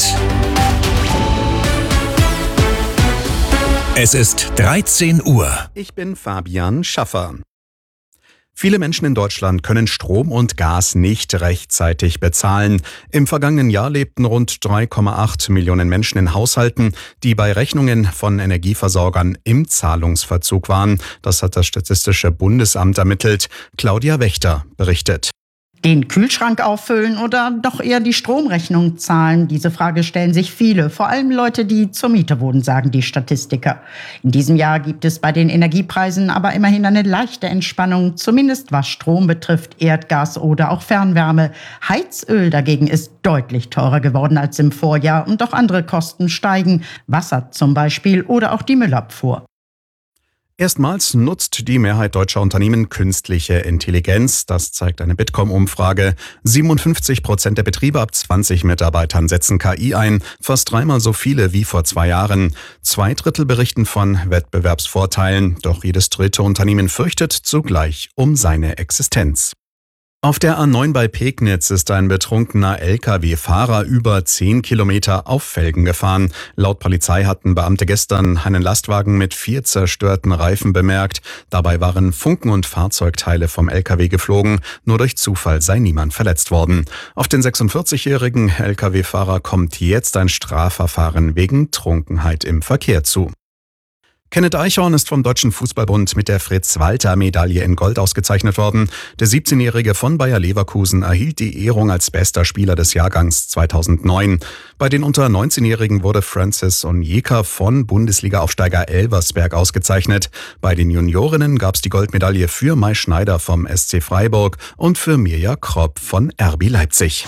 Update. Es ist 13 Uhr. Ich bin Fabian Schaffer. Viele Menschen in Deutschland können Strom und Gas nicht rechtzeitig bezahlen. Im vergangenen Jahr lebten rund 3,8 Millionen Menschen in Haushalten, die bei Rechnungen von Energieversorgern im Zahlungsverzug waren. Das hat das Statistische Bundesamt ermittelt. Claudia Wächter berichtet. Den Kühlschrank auffüllen oder doch eher die Stromrechnung zahlen? Diese Frage stellen sich viele, vor allem Leute, die zur Miete wohnen, sagen die Statistiker. In diesem Jahr gibt es bei den Energiepreisen aber immerhin eine leichte Entspannung, zumindest was Strom betrifft, Erdgas oder auch Fernwärme. Heizöl dagegen ist deutlich teurer geworden als im Vorjahr und auch andere Kosten steigen, Wasser zum Beispiel oder auch die Müllabfuhr. Erstmals nutzt die Mehrheit deutscher Unternehmen künstliche Intelligenz. Das zeigt eine Bitkom-Umfrage. 57% der Betriebe ab 20 Mitarbeitern setzen KI ein, fast dreimal so viele wie vor 2 Jahren. 2/3 berichten von Wettbewerbsvorteilen, doch jedes dritte Unternehmen fürchtet zugleich um seine Existenz. Auf der A9 bei Pegnitz ist ein betrunkener Lkw-Fahrer über 10 Kilometer auf Felgen gefahren. Laut Polizei hatten Beamte gestern einen Lastwagen mit 4 zerstörten Reifen bemerkt. Dabei waren Funken und Fahrzeugteile vom Lkw geflogen. Nur durch Zufall sei niemand verletzt worden. Auf den 46-jährigen Lkw-Fahrer kommt jetzt ein Strafverfahren wegen Trunkenheit im Verkehr zu. Kenneth Eichhorn ist vom Deutschen Fußballbund mit der Fritz-Walter-Medaille in Gold ausgezeichnet worden. Der 17-Jährige von Bayer Leverkusen erhielt die Ehrung als bester Spieler des Jahrgangs 2009. Bei den unter 19-Jährigen wurde Francis Onyeka von Bundesliga-Aufsteiger Elversberg ausgezeichnet. Bei den Juniorinnen gab es die Goldmedaille für Mai Schneider vom SC Freiburg und für Mirja Kropp von RB Leipzig.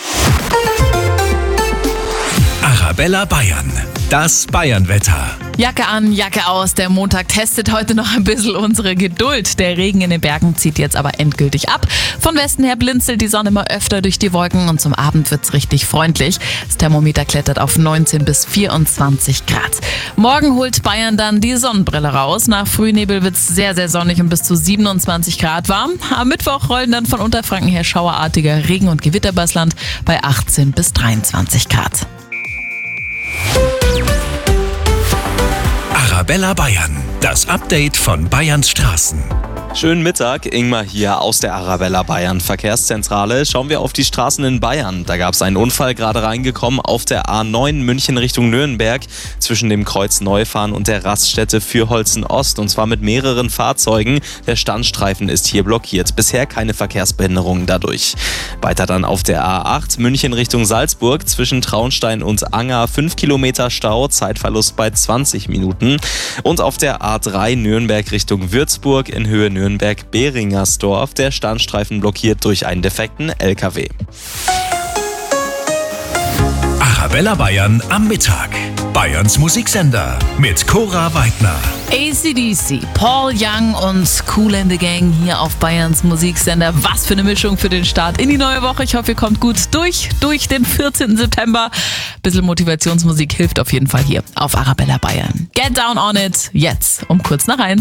Arabella Bayern, das Bayern-Wetter. Jacke an, Jacke aus. Der Montag testet heute noch ein bisschen unsere Geduld. Der Regen in den Bergen zieht jetzt aber endgültig ab. Von Westen her blinzelt die Sonne immer öfter durch die Wolken und zum Abend wird's richtig freundlich. Das Thermometer klettert auf 19 bis 24 Grad. Morgen holt Bayern dann die Sonnenbrille raus. Nach Frühnebel wird's sehr, sehr sonnig und bis zu 27 Grad warm. Am Mittwoch rollen dann von Unterfranken her schauerartiger Regen- und Gewitter übers Land bei 18 bis 23 Grad. Arabella Bayern, das Update von Bayerns Straßen. Schönen Mittag, Ingmar hier aus der Arabella Bayern Verkehrszentrale. Schauen wir auf die Straßen in Bayern. Da gab es einen Unfall gerade reingekommen auf der A9 München Richtung Nürnberg zwischen dem Kreuz Neufahren und der Raststätte Fürholzen Ost und zwar mit mehreren Fahrzeugen. Der Standstreifen ist hier blockiert. Bisher keine Verkehrsbehinderungen dadurch. Weiter dann auf der A8 München Richtung Salzburg zwischen Traunstein und Anger 5 Kilometer Stau, Zeitverlust bei 20 Minuten. Und auf der A3 Nürnberg Richtung Würzburg in Höhe Nürnberg-Behringersdorf. Der Standstreifen blockiert durch einen defekten LKW. Arabella Bayern am Mittag. Bayerns Musiksender mit Cora Weidner. AC/DC, Paul Young und Kool and the Gang hier auf Bayerns Musiksender. Was für eine Mischung für den Start in die neue Woche. Ich hoffe, ihr kommt gut durch den 14. September. Bisschen Motivationsmusik hilft auf jeden Fall hier auf Arabella Bayern. Get down on it, jetzt um kurz nach 1.